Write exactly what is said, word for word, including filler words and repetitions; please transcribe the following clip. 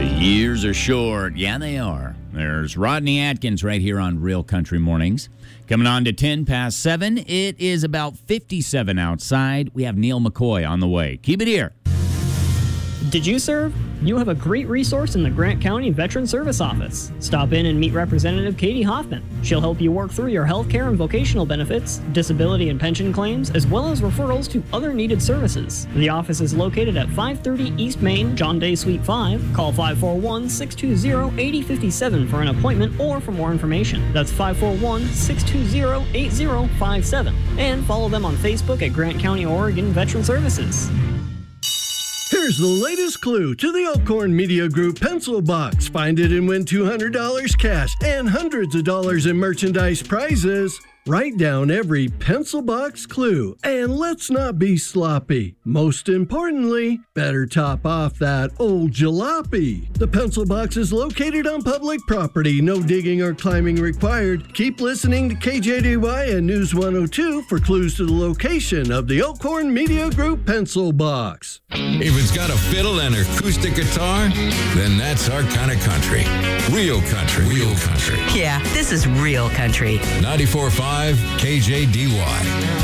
years are short. Yeah, they are. There's Rodney Atkins right here on Real Country Mornings. Coming on to ten past seven. It is about fifty-seven outside. We have Neil McCoy on the way. Keep it here. Did you serve? You have a great resource in the Grant County Veteran Service Office. Stop in and meet Representative Katie Hoffman. She'll help you work through your health care and vocational benefits, disability and pension claims, as well as referrals to other needed services. The office is located at five thirty East Main, John Day Suite five. Call five four one, six two zero, eight zero five seven for an appointment or for more information. That's five four one, six two zero, eight zero five seven. And follow them on Facebook at Grant County, Oregon Veteran Services. Here's the latest clue to the Elkhorn Media Group Pencil Box. Find it and win two hundred dollars cash and hundreds of dollars in merchandise prizes. Write down every pencil box clue, and let's not be sloppy. Most importantly, better top off that old jalopy. The pencil box is located on public property. No digging or climbing required. Keep listening to K J D Y and News one oh two for clues to the location of the Elkhorn Media Group Pencil Box. If it's got a fiddle and acoustic guitar, then that's our kind of country. Real country. Real country. Yeah, this is real country. ninety-four point five K J D Y.